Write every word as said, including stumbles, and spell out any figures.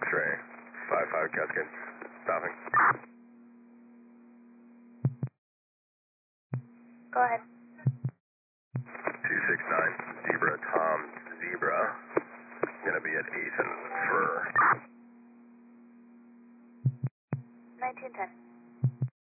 X-ray, five five Cascade, stopping. Go ahead. two six nine, Zebra, Tom, Zebra, gonna be at eighth and Fur. nineteen ten.